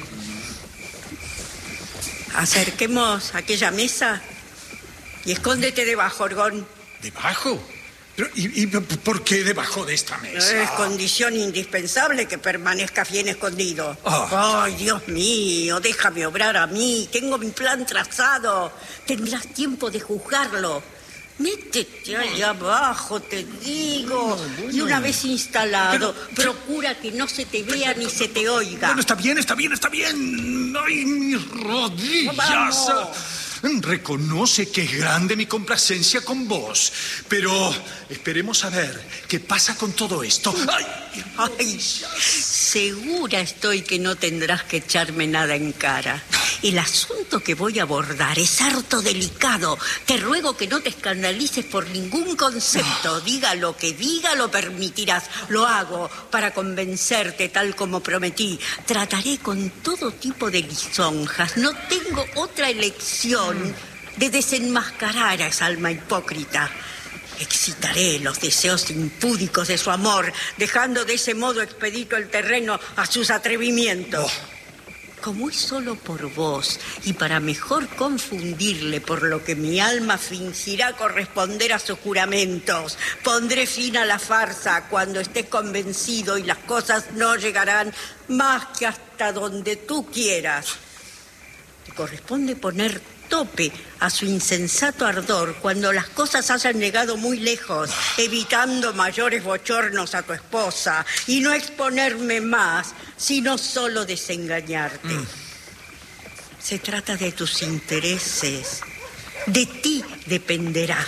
Acerquemos aquella mesa y escóndete debajo, Orgón.
¿Debajo? Pero, ¿y, y por qué debajo de esta mesa?
Es condición indispensable que permanezcas bien escondido.
Oh.
Ay, Dios mío, déjame obrar a mí. Tengo mi plan trazado. Tendrás tiempo de juzgarlo. Métete allá abajo, te digo. Y una vez instalado, pero, pero, procura que no se te vea ni se te oiga.
Bueno, está bien, está bien, está bien. ¡Ay, mis rodillas!
¡Vamos!
Reconoce que es grande mi complacencia con vos, pero esperemos a ver qué pasa con todo esto. ¡Ay!
Ay, segura estoy que no tendrás que echarme nada en cara. El asunto que voy a abordar es harto delicado. Te ruego que no te escandalices por ningún concepto. Diga lo que diga, lo permitirás. Lo hago para convencerte tal como prometí. Trataré con todo tipo de lisonjas. No tengo otra elección de desenmascarar a esa alma hipócrita. Excitaré los deseos impúdicos de su amor, dejando de ese modo expedito el terreno a sus atrevimientos. Oh. Como es solo por vos y para mejor confundirle por lo que mi alma fingirá corresponder a sus juramentos, pondré fin a la farsa cuando estés convencido y las cosas no llegarán más que hasta donde tú quieras. Te corresponde poner tope a su insensato ardor cuando las cosas hayan llegado muy lejos, evitando mayores bochornos a tu esposa y no exponerme más, sino solo desengañarte. Mm. Se trata de tus intereses. De ti dependerá.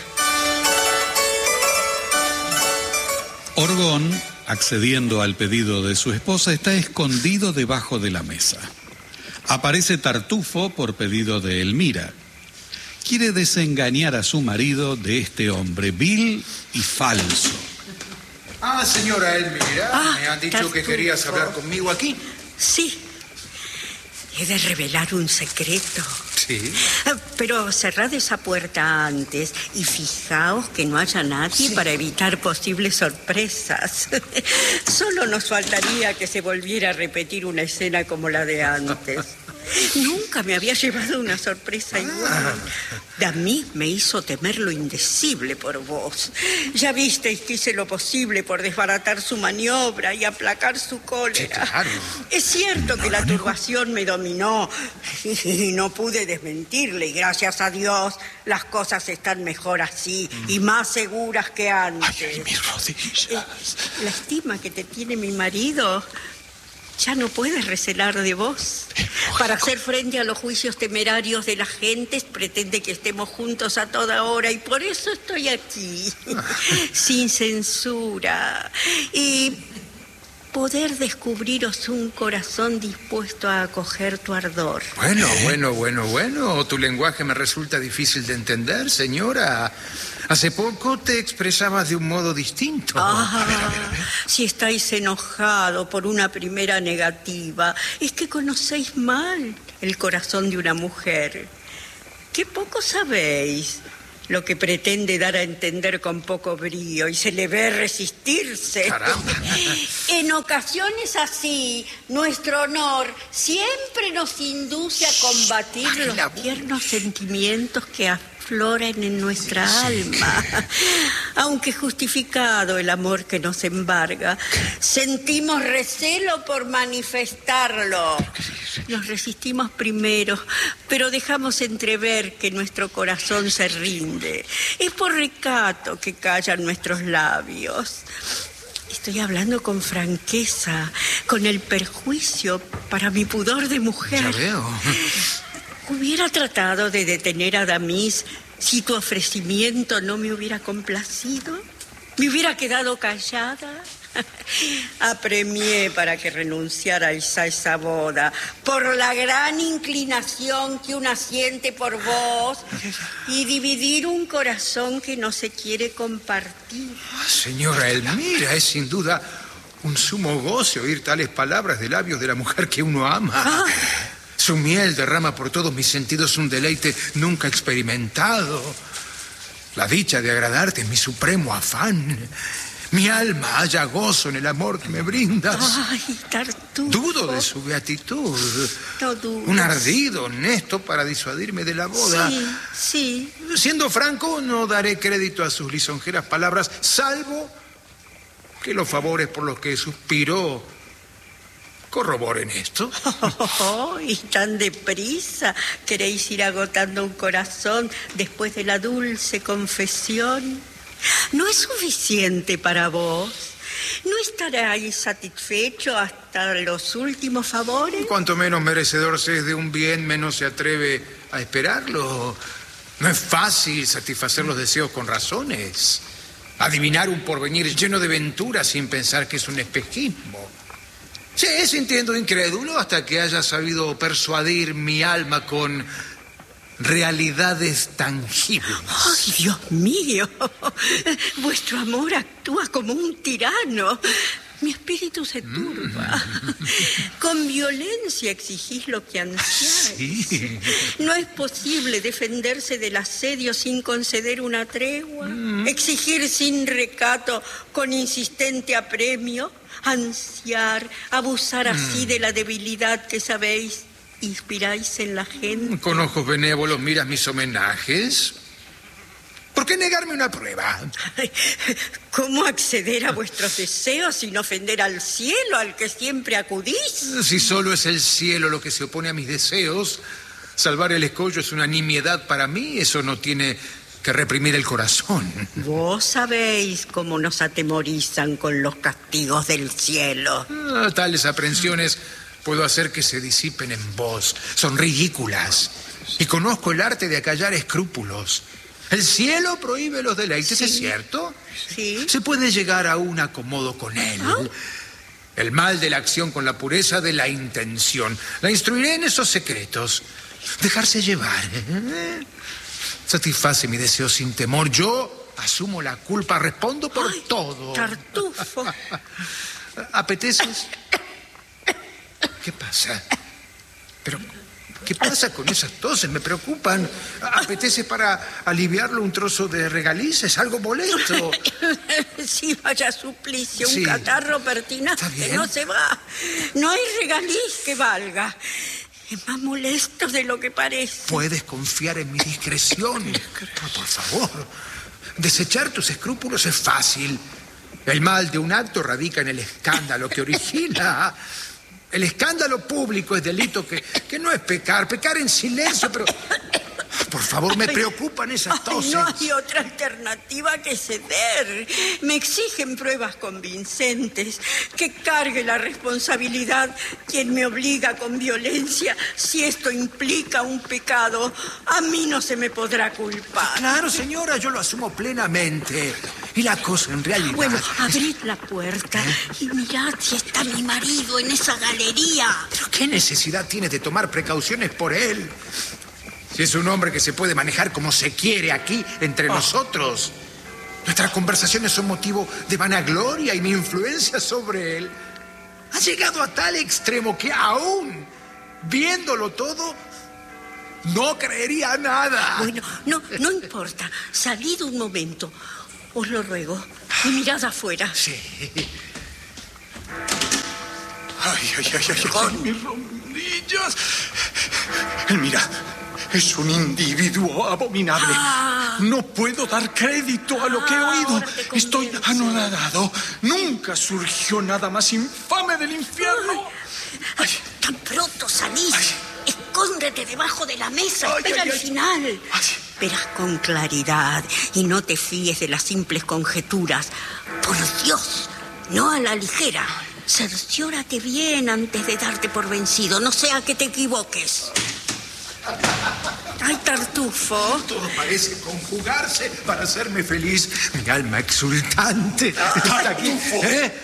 Orgón, accediendo al pedido de su esposa, está escondido debajo de la mesa. Aparece Tartufo por pedido de Elmira. Quiere desengañar a su marido de este hombre vil y falso.
Ah, señora Elmira, ah, me han dicho Tartufo. que querías hablar conmigo aquí.
Sí. He de revelar un secreto.
Sí.
Pero cerrad esa puerta antes y fijaos que no haya nadie sí. para evitar posibles sorpresas. Solo nos faltaría que se volviera a repetir una escena como la de antes. Nunca me había llevado una sorpresa igual. De a mí me hizo temer lo indecible por vos. Ya visteis que hice lo posible por desbaratar su maniobra y aplacar su cólera.
Sí, claro.
Es cierto que la turbación me dominó y no pude desmentirle. Y gracias a Dios las cosas están mejor así mm. y más seguras que antes.
Ay, ay, mis rodillas.
La estima que te tiene mi marido... Ya no puedes recelar de vos. Para hacer frente a los juicios temerarios de las gentes, pretende que estemos juntos a toda hora y por eso estoy aquí, sin censura. Y poder descubriros un corazón dispuesto a acoger tu ardor.
Bueno, bueno, bueno, bueno. Tu lenguaje me resulta difícil de entender, señora. Hace poco te expresabas de un modo distinto.
Ah, si estáis enojado por una primera negativa, es que conocéis mal el corazón de una mujer. Qué poco sabéis lo que pretende dar a entender con poco brío y se le ve resistirse.
Caramba.
En ocasiones así, nuestro honor siempre nos induce a combatir
Ay,
los
la...
tiernos sentimientos que afloran en nuestra sí. alma. Aunque justificado el amor que nos embarga, sentimos recelo por manifestarlo. Nos resistimos primero, pero dejamos entrever que nuestro corazón se rinde. Es por recato que callan nuestros labios. Estoy hablando con franqueza, con el perjuicio para mi pudor de mujer.
Ya veo.
Hubiera tratado de detener a Damis si tu ofrecimiento no me hubiera complacido. ¿Me hubiera quedado callada? Apremié para que renunciarais a esa boda por la gran inclinación que una siente por vos y dividir un corazón que no se quiere compartir.
Señora Elmira, es sin duda un sumo goce oír tales palabras de labios de la mujer que uno ama. Ah. Su miel derrama por todos mis sentidos un deleite nunca experimentado. La dicha de agradarte es mi supremo afán. Mi alma halla gozo en el amor que me brindas.
Ay, Tartufo.
Dudo de su beatitud.
No dudo.
Un ardido honesto para disuadirme de la boda.
Sí, sí.
Siendo franco, no daré crédito a sus lisonjeras palabras, salvo que los favores por los que suspiró corroboren esto.
Oh, y tan deprisa queréis ir agotando un corazón después de la dulce confesión. ¿No es suficiente para vos? ¿No estaréis satisfecho hasta los últimos favores?
Cuanto menos merecedor se es de un bien, menos se atreve a esperarlo. No es fácil satisfacer los deseos con razones. Adivinar un porvenir lleno de venturas sin pensar que es un espejismo. Sí, sintiendo incrédulo hasta que haya sabido persuadir mi alma con realidades tangibles.
¡Ay, Dios mío! Vuestro amor actúa como un tirano. Mi espíritu se turba. Mm. Con violencia exigís lo que ansiáis. Sí. No es posible defenderse del asedio sin conceder una tregua. Mm. Exigir sin recato con insistente apremio. Ansiar, abusar así mm. de la debilidad que sabéis inspiráis en la gente.
Con ojos benévolos miras mis homenajes. ¿Por qué negarme una prueba?
¿Cómo acceder a vuestros deseos sin ofender al cielo al que siempre acudís?
Si solo es el cielo lo que se opone a mis deseos, salvar el escollo es una nimiedad para mí. Eso no tiene que reprimir el corazón.
Vos sabéis cómo nos atemorizan con los castigos del cielo.
Ah, tales aprensiones puedo hacer que se disipen en vos. Son ridículas. Y conozco el arte de acallar escrúpulos. El cielo prohíbe los deleites, sí. ¿Es cierto?
Sí.
Se puede llegar a un acomodo con él. ¿Ah? El mal de la acción con la pureza de la intención. La instruiré en esos secretos. Dejarse llevar. ¿eh? Satisface mi deseo sin temor. Yo asumo la culpa, respondo por
Ay,
todo.
Tartufo.
¿Apeteces? ¿Qué pasa? Pero, ¿qué pasa con esas toses? Me preocupan. ¿Apetece para aliviarlo un trozo de regaliz? Es algo molesto.
Sí, vaya suplicio,
sí.
Un catarro pertinaz que no se va. No hay regaliz que valga. Es más molesto de lo que parece.
Puedes confiar en mi discreción. Por, por favor, desechar tus escrúpulos es fácil. El mal de un acto radica en el escándalo que origina. El escándalo público es delito que, que no es pecar. Pecar en silencio, pero... por favor, me preocupan esas toses.
Ay, no hay otra alternativa que ceder. Me exigen pruebas convincentes, que cargue la responsabilidad quien me obliga con violencia. Si esto implica un pecado, a mí no se me podrá culpar.
Claro, señora, yo lo asumo plenamente. Y la cosa en realidad...
Bueno, abrid la puerta y mirad si está mi marido en esa galería.
¿Pero qué necesidad tienes de tomar precauciones por él? Si es un hombre que se puede manejar como se quiere aquí, entre oh. nosotros. Nuestras conversaciones son motivo de vanagloria y mi influencia sobre él ha llegado a tal extremo que aún, viéndolo todo, no creería nada.
Bueno, no, no importa. Salid un momento. Os lo ruego. Y mirad afuera.
Sí.
Ay, ay, ay, ay, ay, mis rodillas. Mira, es un individuo abominable. Ah. No puedo dar crédito a lo que he oído. Estoy anonadado. Nunca surgió nada más infame del infierno.
Ay. Ay. Tan pronto salís. Ay. Escóndete debajo de la mesa.
Ay,
Espera
ay,
al
ay.
final.
Ay.
Verás con claridad y no te fíes de las simples conjeturas. Por Dios, no a la ligera. Cerciórate bien antes de darte por vencido. No sea que te equivoques. Ay, Tartufo.
Todo parece conjugarse para hacerme feliz. Mi alma exultante está aquí.
¿Eh?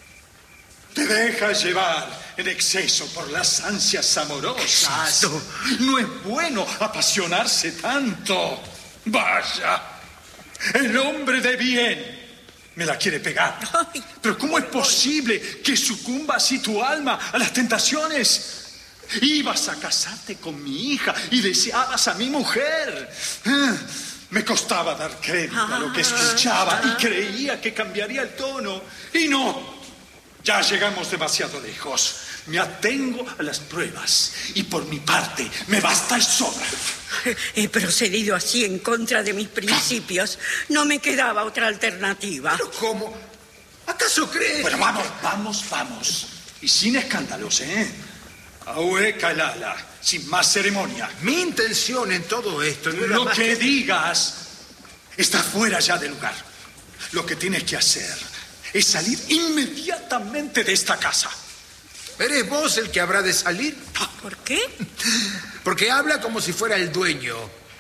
Te dejas llevar en exceso por las ansias amorosas.
No,
no es bueno apasionarse tanto. Vaya, el hombre de bien me la quiere pegar.
Ay,
Pero ¿cómo es posible que sucumba así tu alma a las tentaciones? Ibas a casarte con mi hija y deseabas a mi mujer. Me costaba dar crédito a lo que escuchaba y creía que cambiaría el tono. Y no, ya llegamos demasiado lejos. Me atengo a las pruebas y por mi parte me basta y sobra.
He procedido así en contra de mis principios. No me quedaba otra alternativa.
¿Pero cómo? ¿Acaso crees?
Bueno, vamos, vamos, vamos. Y sin escándalos, ¿eh? Aue Kalala, sin más ceremonia.
Mi intención en todo esto no era
Lo
más
que digas está fuera ya de lugar. Lo que tienes que hacer es salir inmediatamente de esta casa.
¿Eres vos el que habrá de salir?
¿Por qué?
Porque habla como si fuera el dueño.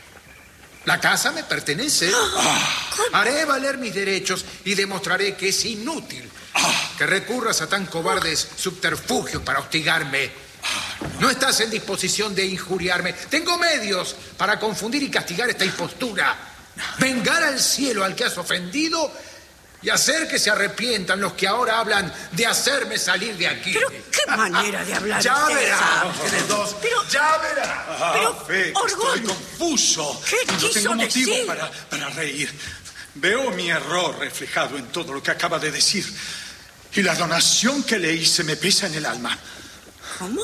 La casa me pertenece.
Ah,
Haré valer mis derechos y demostraré que es inútil
ah,
que recurras a tan cobardes subterfugios para hostigarme. No estás en disposición de injuriarme. Tengo medios para confundir y castigar esta impostura. Vengar al cielo al que has ofendido y hacer que se arrepientan los que ahora hablan de hacerme salir de aquí.
Pero qué manera de hablar.
Ya
es
verás,
esa?
ustedes dos.
Pero-
Ya verás.
ah,
Pero,
Fe,
Orgón,
estoy confuso.
¿qué
No
quiso
tengo motivo
decir?
para, para reír. Veo mi error reflejado en todo lo que acaba de decir. Y la donación que le hice me pesa en el alma.
¿Cómo?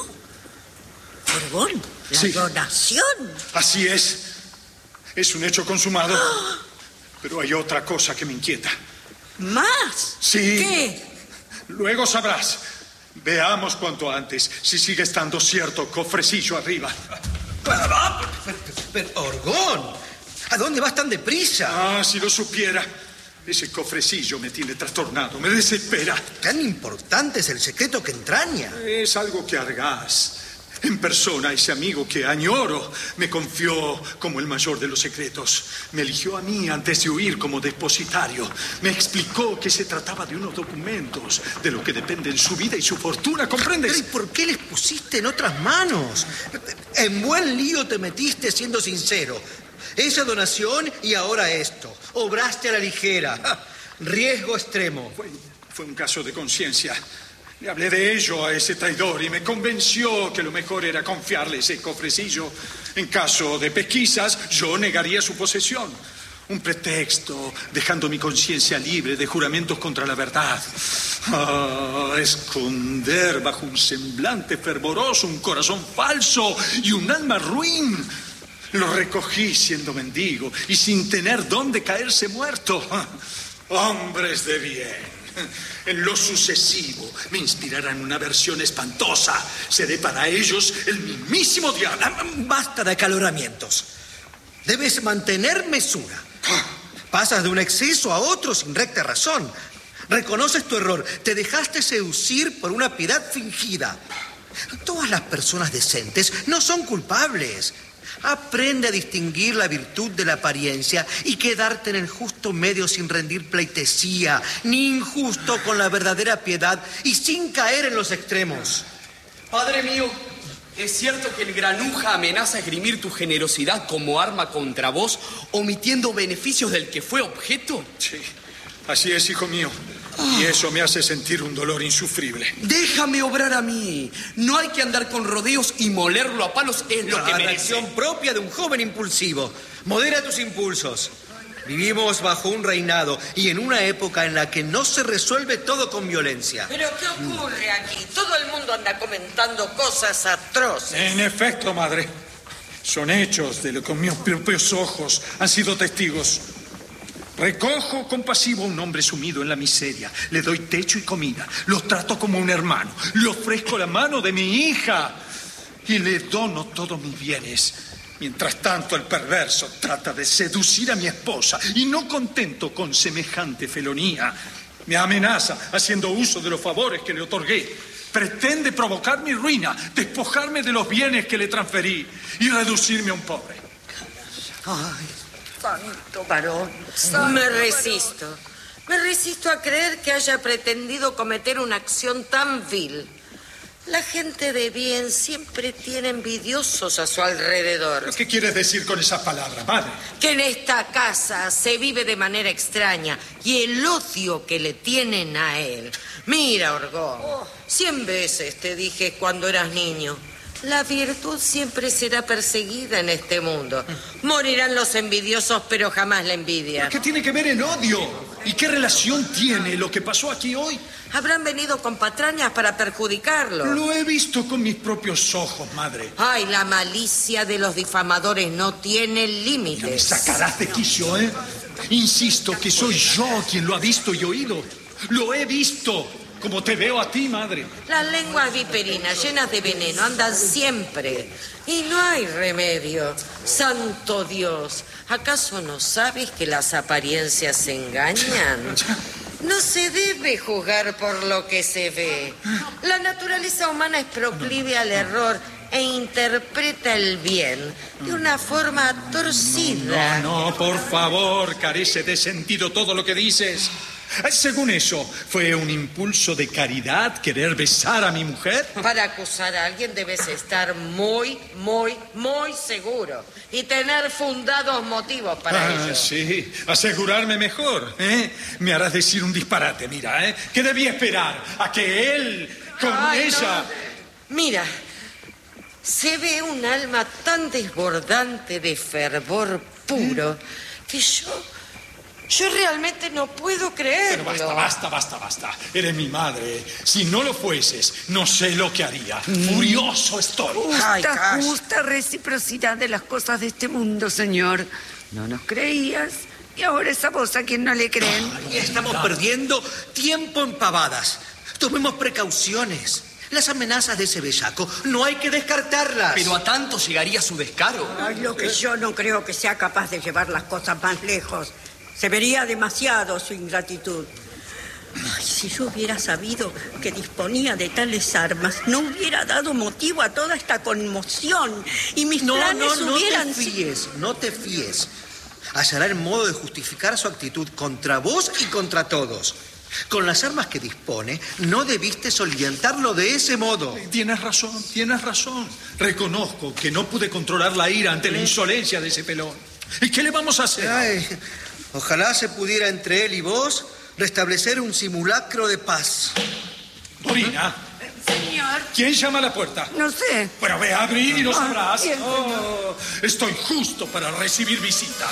Orgón, la
Sí.
donación.
Así es. Es un hecho consumado. Pero hay otra cosa que me inquieta.
¿Más?
Sí.
¿Qué?
Luego sabrás. Veamos cuanto antes si sigue estando cierto cofrecillo arriba.
Pero, pero, Orgón, ¿a dónde vas tan deprisa?
Ah, si lo supiera. Ese cofrecillo me tiene trastornado, me desespera.
Tan importante es el secreto que entraña.
Es algo que Argás, en persona, ese amigo que añoro, me confió como el mayor de los secretos. Me eligió a mí antes de huir como depositario. Me explicó que se trataba de unos documentos de lo que dependen su vida y su fortuna,
Pero ¿y
¿comprendes?
por qué les pusiste en otras manos? En buen lío te metiste siendo sincero. Esa donación y ahora esto. Obraste a la ligera. ¡Ja! Riesgo extremo.
Fue, fue un caso de conciencia. Le hablé de ello a ese traidor y me convenció que lo mejor era confiarle ese cofrecillo. En caso de pesquisas, yo negaría su posesión. Un pretexto, dejando mi conciencia libre de juramentos contra la verdad. Ah, esconder bajo un semblante fervoroso un corazón falso y un alma ruin. Lo recogí siendo mendigo y sin tener dónde caerse muerto. Hombres de bien. En lo sucesivo me inspirarán una versión espantosa. Seré para ellos el mismísimo diablo.
Basta de acaloramientos. Debes mantener mesura. Pasas de un exceso a otro sin recta razón. Reconoces tu error. Te dejaste seducir por una piedad fingida. Todas las personas decentes no son culpables. Aprende a distinguir la virtud de la apariencia y quedarte en el justo medio sin rendir pleitesía, ni injusto con la verdadera piedad y sin caer en los extremos.
Padre mío, ¿es cierto que el granuja amenaza esgrimir tu generosidad como arma contra vos, omitiendo beneficios del que fue objeto?
Sí, así es, hijo mío. Y eso me hace sentir un dolor insufrible.
Déjame obrar a mí. No hay que andar con rodeos y molerlo a palos, es lo
La
que merece.
reacción propia de un joven impulsivo. Modera tus impulsos. Vivimos bajo un reinado y en una época en la que no se resuelve todo con violencia.
¿Pero qué ocurre aquí? Todo el mundo anda comentando cosas atroces.
En efecto, madre. Son hechos de lo que mis propios ojos han sido testigos. Recojo compasivo a un hombre sumido en la miseria. Le doy techo y comida. Lo trato como un hermano. Le ofrezco la mano de mi hija. Y le dono todos mis bienes. Mientras tanto, el perverso trata de seducir a mi esposa. Y no contento con semejante felonía, me amenaza haciendo uso de los favores que le otorgué. Pretende provocar mi ruina, despojarme de los bienes que le transferí y reducirme a un pobre.
Ay, santo varón. Me resisto. Me resisto a creer que haya pretendido cometer una acción tan vil. La gente de bien siempre tiene envidiosos a su alrededor.
¿Qué quieres decir con esa palabra, madre?
Que en esta casa se vive de manera extraña y el odio que le tienen a él. Mira, Orgón, cien veces te dije cuando eras niño, la virtud siempre será perseguida en este mundo. Morirán los envidiosos, pero jamás la envidia.
¿Qué tiene que ver el odio? ¿Y qué relación tiene lo que pasó aquí hoy?
Habrán venido con patrañas para perjudicarlo.
Lo he visto con mis propios ojos, madre.
Ay, la malicia de los difamadores no tiene límites.
Me sacarás de quicio, ¿eh? Insisto que soy yo quien lo ha visto y oído. Lo he visto, como te veo a ti, madre.
Las lenguas viperinas llenas de veneno andan siempre. Y no hay remedio. Santo Dios, ¿acaso no sabes que las apariencias engañan? No se debe juzgar por lo que se ve. La naturaleza humana es proclive al error e interpreta el bien de una forma torcida.
No, no, por favor, carece de sentido todo lo que dices. Según eso, ¿fue un impulso de caridad querer besar a mi mujer?
Para acusar a alguien debes estar muy, muy, muy seguro y tener fundados motivos para
ah,
ello.
Sí, asegurarme mejor, ¿eh? Me harás decir un disparate, mira, ¿eh? ¿Qué debía esperar? ¿A que él, con
Ay,
ella...?
No. Mira, se ve un alma tan desbordante de fervor puro ¿Eh? que yo... Yo realmente no puedo creerlo.
Pero basta, basta, basta, basta. Eres mi madre. Si no lo fueses, no sé lo que haría. Furioso estoy.
Justa, justa reciprocidad de las cosas de este mundo, señor. No nos creías y ahora es a vos a quien no le creen.
Ay, estamos perdiendo tiempo en pavadas. Tomemos precauciones. Las amenazas de ese bellaco no hay que descartarlas.
Pero a tanto llegaría su descaro.
Ay, lo que yo no creo que sea capaz de llevar las cosas más lejos. Se vería demasiado su ingratitud. Ay, si yo hubiera sabido que disponía de tales armas, no hubiera dado motivo a toda esta conmoción y mis
no,
planes
no, no
hubieran...
No te fíes, no te fíes. Hallará el modo de justificar su actitud contra vos y contra todos. Con las armas que dispone, no debiste solientarlo de ese modo.
Tienes razón, tienes razón. Reconozco que no pude controlar la ira ante la insolencia de ese pelón. ¿Y qué le vamos a hacer?
Ay, ojalá se pudiera entre él y vos restablecer un simulacro de paz.
Dorina.
Señor.
¿Quién llama a la puerta?
No sé.
Bueno, ve a abrir y lo sabrás.
Bien,
oh, estoy justo para recibir visitas.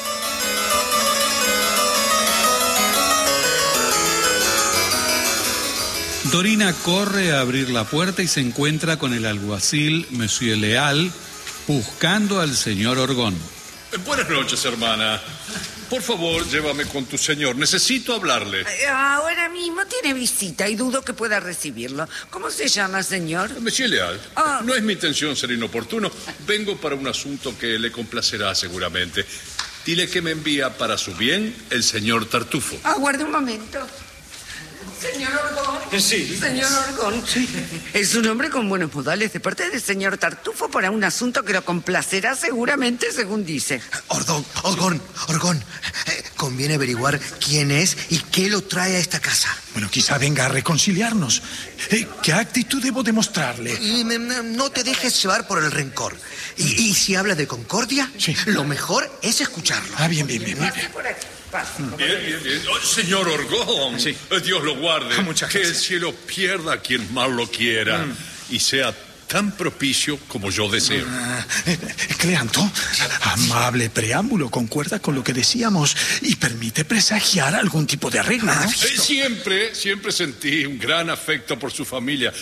Dorina corre a abrir la puerta y se encuentra con el alguacil, Monsieur Leal, buscando al señor Orgón.
Buenas noches, hermana.
Por favor, llévame con tu señor. Necesito hablarle.
Eh, Ahora mismo tiene visita y dudo que pueda recibirlo. ¿Cómo se llama, señor?
Monsieur Leal,
Ah.
no es mi intención ser inoportuno. Vengo para un asunto que le complacerá seguramente. Dile que me envía para su bien el señor Tartufo.
Aguarde un momento. Señor Orgón.
Sí.
Señor Orgón. Sí. Es un hombre con buenos modales de parte del señor Tartufo para un asunto que lo complacerá seguramente, según dice.
Orgón, Orgón, Orgón. Eh, conviene averiguar quién es y qué lo trae a esta casa.
Bueno, quizá venga a reconciliarnos. Eh, ¿Qué actitud debo demostrarle?
Y mm, no te dejes llevar por el rencor. Y, y si habla de concordia,
Sí.
lo mejor es escucharlo.
Ah, bien, bien, bien, bien.
Pase por aquí, pase.
Bien, bien, bien. Oh, señor Orgón,
Sí.
Dios lo guarde.
Muchas
que el
gracias.
cielo pierda a quien mal lo quiera y sea tan propicio como yo deseo.
Ah, eh, Cleanto, amable preámbulo, concuerda con lo que decíamos y permite presagiar algún tipo de arreglo, ¿no?
Eh, siempre, siempre sentí un gran afecto por su familia.